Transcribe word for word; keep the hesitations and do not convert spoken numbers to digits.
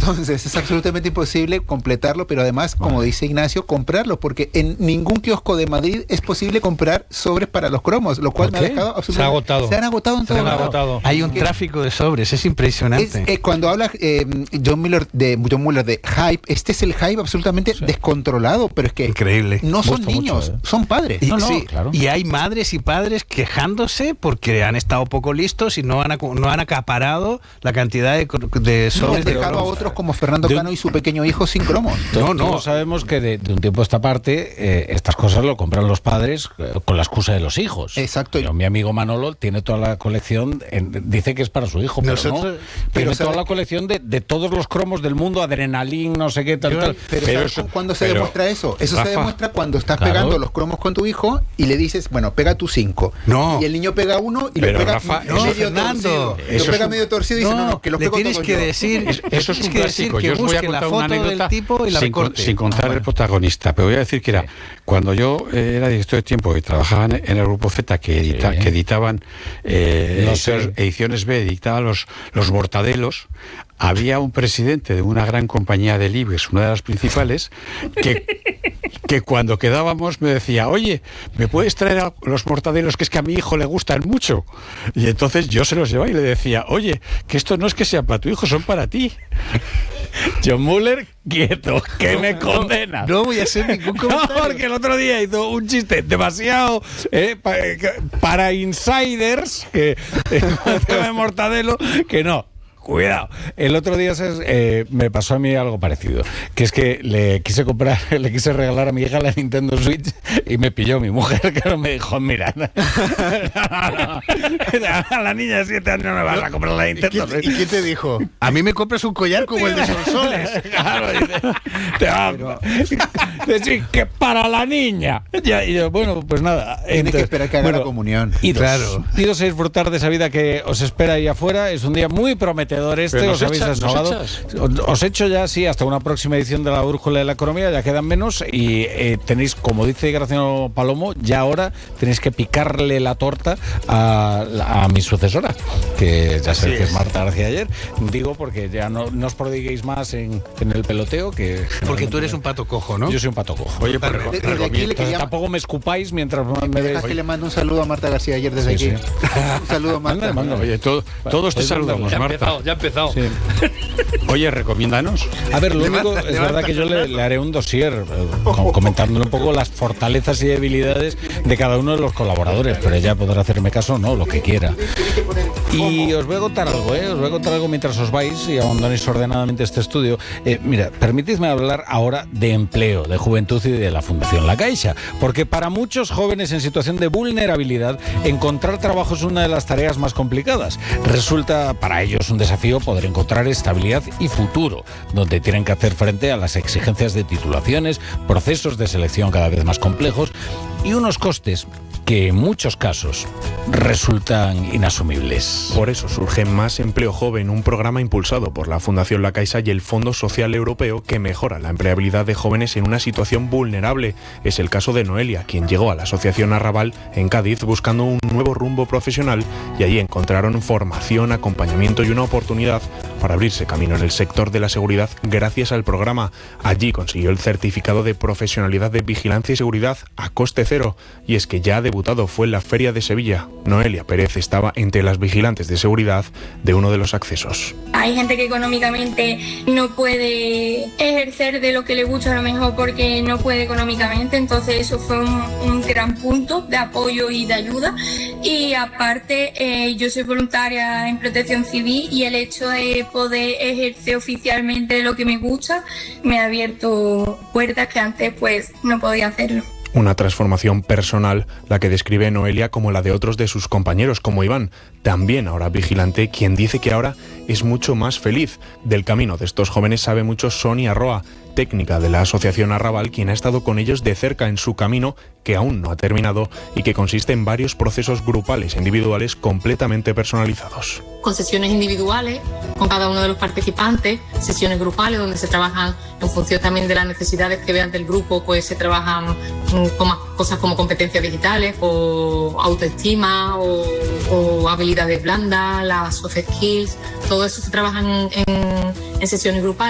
Entonces es absolutamente imposible completarlo, pero además, como vale. dice Ignacio, comprarlo, porque en ningún kiosco de Madrid es posible comprar sobres para los cromos, lo cual me ha dejado absolutamente... Se ha agotado. Se han agotado en todo Se han agotado. Hay un tráfico de sobres, es impresionante. Es, eh, cuando habla eh, John Mueller de John Mueller de hype, este es el hype absolutamente sí. descontrolado, pero es que increíble. No son niños, mucho, ¿eh? son padres. Y, no, no, sí, claro. y hay madres y padres quejándose porque han estado poco listos y no han, no han acaparado la cantidad de, de sobres. No, dejado a otros como Fernando de, Cano y su pequeño hijo sin cromos. No, no. Todos sabemos que de, de un tiempo a esta parte eh, estas cosas lo compran los padres eh, con la excusa de los hijos. Exacto. Pero mi amigo Manolo tiene toda la colección, en, dice que es para su hijo, pero Nosotros, no. Pero tiene toda la colección de, de todos los cromos del mundo, Adrenalin, no sé qué, tal, pero, tal. Pero, pero eso, ¿cuándo se pero, demuestra eso? Eso Rafa, se demuestra cuando estás claro. pegando los cromos con tu hijo y le dices, bueno, pega tus cinco. No. Y el niño pega uno y pero lo pega Rafa, no, medio Fernando, torcido. Lo pega un... medio torcido y dice, no, no, que lo pego todo yo. Le tienes que decir, es, eso es un clásico. Yo os voy a contar una anécdota tipo y la sin, con, sin contar ah, bueno. el protagonista, pero voy a decir que era cuando yo eh, era director de tiempo y trabajaba en, en el Grupo Z, que, edita, sí. que editaban eh, no sé. ediciones B, editaban los, los Mortadelos. Había un presidente de una gran compañía del IBEX, una de las principales, que, que cuando quedábamos me decía, oye, ¿me puedes traer a los Mortadelos que es que a mi hijo le gustan mucho? Y entonces yo se los llevaba y le decía, oye, que esto no es que sean para tu hijo, son para ti. John Mueller, quieto, que no, me no, condena. No voy a hacer ningún comentario. No, porque el otro día hizo un chiste demasiado eh, pa, para insiders, que de Mortadelo, que no. Cuidado. El otro día eh, me pasó a mí algo parecido, que es que le quise comprar, le quise regalar a mi hija la Nintendo Switch y me pilló mi mujer, que no me dijo, mira, no, no, no, a la niña de siete años no me vas a comprar la Nintendo Switch. ¿Y qué te dijo? A mí me compras un collar como el de Sonsoles. Claro, dice, te va a decir que para la niña. Ya, y yo, bueno, pues nada. Tienes que esperar que haga bueno, la comunión. Y claro. Idos a disfrutar de esa vida que os espera ahí afuera. Es un día muy prometedor. Este, os habéis desnudado. Os he hecho ya, sí, hasta una próxima edición de la Brújula de la Economía, ya quedan menos y eh, tenéis, como dice Graciano Palomo, ya ahora tenéis que picarle la torta a, a mi sucesora, que ya sé que es Marta García Ayer. Digo porque ya no, no os prodiguéis más en, en el peloteo, que porque tú eres un pato cojo, ¿no? Yo soy un pato cojo. Oye, pero de, de, de aquí le quería... tampoco me escupáis mientras me, me dejas que le mando un saludo a Marta García Ayer desde sí, aquí. Sí. Un saludo a Marta. Manda, manda. Oye, todo, todos te saludamos, Marta. Ya ha empezado. Sí. Oye, recomiéndanos. A ver, lo único es verdad que yo le, le haré un dossier eh, comentándole un poco las fortalezas y debilidades de cada uno de los colaboradores, pero ella podrá hacerme caso, no, lo que quiera. Y os voy a contar algo, ¿eh? Os voy a contar algo mientras os vais y abandonéis ordenadamente este estudio. Eh, mira, permitidme hablar ahora de empleo, de juventud y de la Fundación La Caixa, porque para muchos jóvenes en situación de vulnerabilidad, encontrar trabajo es una de las tareas más complicadas. Resulta para ellos un desafío poder encontrar estabilidad y futuro, donde tienen que hacer frente a las exigencias de titulaciones, procesos de selección cada vez más complejos y unos costes que en muchos casos resultan inasumibles. Por eso surge Más Empleo Joven, un programa impulsado por la Fundación La Caixa y el Fondo Social Europeo que mejora la empleabilidad de jóvenes en una situación vulnerable. Es el caso de Noelia, quien llegó a la Asociación Arrabal en Cádiz buscando un nuevo rumbo profesional y allí encontraron formación, acompañamiento y una oportunidad para abrirse camino en el sector de la seguridad gracias al programa. Allí consiguió el certificado de profesionalidad de vigilancia y seguridad a coste cero. Y es que ya ha debutado, fue en la Feria de Sevilla. Noelia Pérez estaba entre las vigilantes de seguridad de uno de los accesos. Hay gente que económicamente no puede ejercer de lo que le gusta a lo mejor porque no puede económicamente, entonces eso fue un, un gran punto de apoyo y de ayuda. Y aparte eh, yo soy voluntaria en Protección Civil y el hecho de poder ejercer oficialmente lo que me gusta me ha abierto puertas que antes pues no podía hacerlo. Una transformación personal, la que describe Noelia como la de otros de sus compañeros, como Iván, también ahora vigilante, quien dice que ahora es mucho más feliz. Del camino de estos jóvenes sabe mucho Sonia Roa, técnica de la Asociación Arrabal, quien ha estado con ellos de cerca en su camino, que aún no ha terminado y que consiste en varios procesos grupales e individuales completamente personalizados. Con sesiones individuales, con cada uno de los participantes, sesiones grupales donde se trabajan en función también de las necesidades que vean del grupo, pues se trabajan con más cosas como competencias digitales o autoestima o, o habilidades blandas, las soft skills, todo eso se trabaja en, en, en sesiones grupales.